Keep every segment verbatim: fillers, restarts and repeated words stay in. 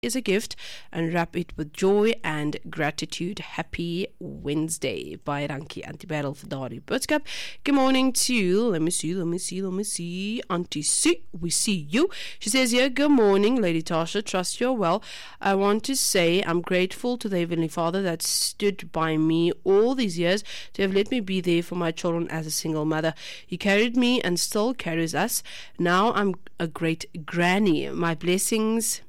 is a gift, unwrap it with joy and gratitude. Happy Wednesday. Baie dankie Auntie Beryl vir daardie boodskap. Good morning to you. Let me see, let me see, let me see. Auntie Sue, we see you. She says here, good morning, Lady Tasha. Trust you're well. I want to say I'm grateful to the Heavenly Father that stood by me all these years to have let me be there for my children as a single mother. He carried me and still carries us. Now I'm a great granny. My blessings.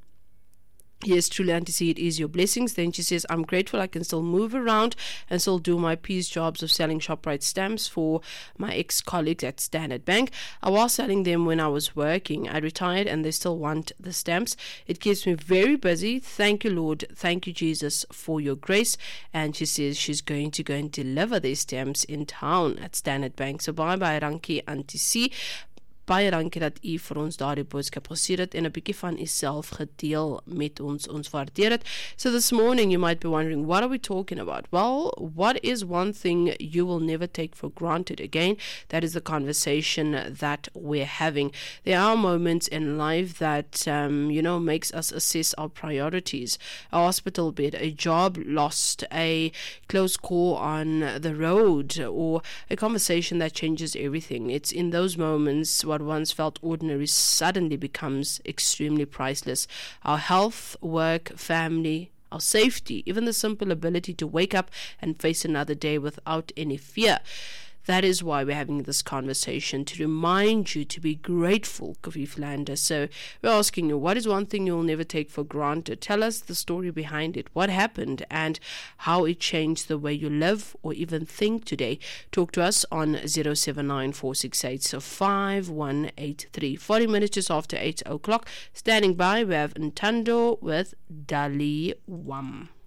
Yes, truly, Auntie C, it is your blessings. Then she says, I'm grateful I can still move around and still do my peace jobs of selling ShopRite stamps for my ex-colleagues at Standard Bank. I was selling them when I was working. I retired and they still want the stamps. It keeps me very busy. Thank you, Lord. Thank you, Jesus, for your grace. And she says she's going to go and deliver these stamps in town at Standard Bank. So bye-bye, Rankie, Auntie C. Baie dankie dat u vir ons daardie boodskap gestuur het en 'n bietjie van u self gedeel met ons. Ons waardeer dit. So this morning you might be wondering, what are we talking about? Well, what is one thing you will never take for granted? Again, that is the conversation that we're having. There are moments in life that, um, you know, makes us assess our priorities. A hospital bed, a job lost, a close call on the road, or a conversation that changes everything. It's in those moments what once felt ordinary suddenly becomes extremely priceless. Our health, work, family, our safety, even the simple ability to wake up and face another day without any fear. That is why we're having this conversation, to remind you to be grateful, Kavieflander. So we're asking you, what is one thing you'll never take for granted? Tell us the story behind it, what happened, and how it changed the way you live or even think today. Talk to us on zero seven nine four six eight five one eight three. forty minutes just after eight o'clock. Standing by, we have Ntando with Dali Wam.